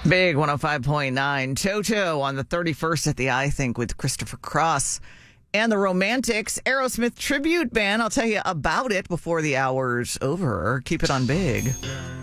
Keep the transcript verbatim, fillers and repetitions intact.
Big one oh five point nine. Toto on the thirty-first at the I Think with Christopher Cross and the Romantics Aerosmith tribute band. I'll tell you about it before the hour's over. Keep it on Big.